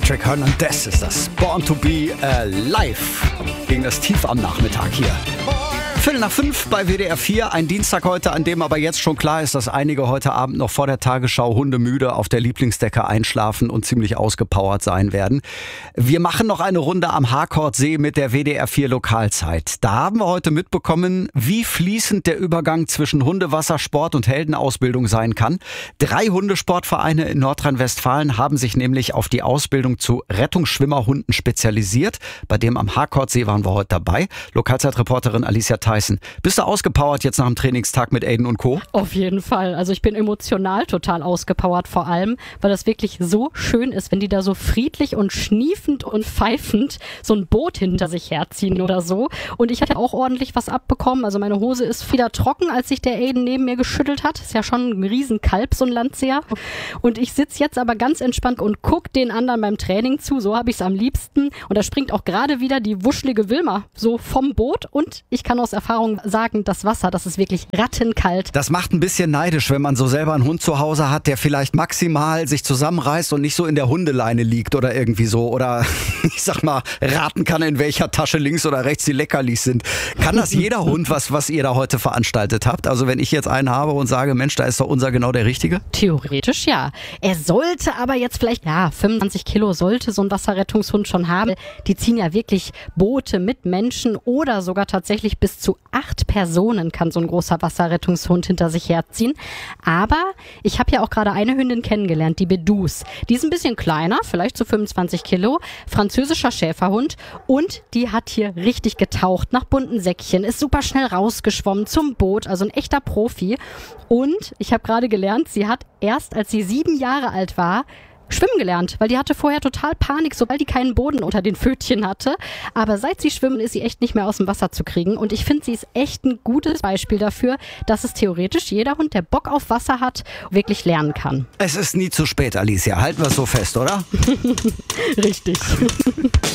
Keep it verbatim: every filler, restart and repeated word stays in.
Patrick Hernandez ist das. Born to be Alive. Gegen das Tief am Nachmittag hier. Viertel nach fünf bei W D R vier, ein Dienstag heute, an dem aber jetzt schon klar ist, dass einige heute Abend noch vor der Tagesschau hundemüde auf der Lieblingsdecke einschlafen und ziemlich ausgepowert sein werden. Wir machen noch eine Runde am Harkordsee mit der W D R vier Lokalzeit. Da haben wir heute mitbekommen, wie fließend der Übergang zwischen Hundewassersport und Heldenausbildung sein kann. Drei Hundesportvereine in Nordrhein-Westfalen haben sich nämlich auf die Ausbildung zu Rettungsschwimmerhunden spezialisiert. Bei dem am Harkordsee waren wir heute dabei. Lokalzeitreporterin Alicia Tyson. Bist du ausgepowert jetzt nach dem Trainingstag mit Aiden und Co.? Auf jeden Fall. Also ich bin emotional total ausgepowert, vor allem, weil das wirklich so schön ist, wenn die da so friedlich und schniefend und pfeifend so ein Boot hinter sich herziehen oder so. Und ich hatte auch ordentlich was abbekommen. Also meine Hose ist wieder trocken, als sich der Aiden neben mir geschüttelt hat. Ist ja schon ein Riesenkalb, so ein Landseer. Und ich sitze jetzt aber ganz entspannt und gucke den anderen beim Training zu. So habe ich es am liebsten. Und da springt auch gerade wieder die wuschelige Wilma so vom Boot. Und ich kann aus Erfahrung sagen, das Wasser, das ist wirklich rattenkalt. Das macht ein bisschen neidisch, wenn man so selber einen Hund zu Hause hat, der vielleicht maximal sich zusammenreißt und nicht so in der Hundeleine liegt oder irgendwie so. Oder ich sag mal, raten kann, in welcher Tasche links oder rechts die Leckerlis sind. Kann das jeder Hund, was, was ihr da heute veranstaltet habt? Also wenn ich jetzt einen habe und sage, Mensch, da ist doch unser genau der Richtige? Theoretisch ja. Er sollte aber jetzt vielleicht, ja, fünfundzwanzig Kilo sollte so ein Wasserrettungshund schon haben. Die ziehen ja wirklich Boote mit Menschen oder sogar tatsächlich bis zu acht Personen kann so ein großer Wasserrettungshund hinter sich herziehen. Aber ich habe ja auch gerade eine Hündin kennengelernt, die Bedus. Die ist ein bisschen kleiner, vielleicht so fünfundzwanzig Kilo, französischer Schäferhund und die hat hier richtig getaucht nach bunten Säckchen, ist super schnell rausgeschwommen zum Boot, also ein echter Profi. Und ich habe gerade gelernt, sie hat erst, als sie sieben Jahre alt war, schwimmen gelernt, weil die hatte vorher total Panik, sobald die keinen Boden unter den Pfötchen hatte. Aber seit sie schwimmen, ist sie echt nicht mehr aus dem Wasser zu kriegen. Und ich finde, sie ist echt ein gutes Beispiel dafür, dass es theoretisch jeder Hund, der Bock auf Wasser hat, wirklich lernen kann. Es ist nie zu spät, Alicia. Halten wir es so fest, oder? Richtig.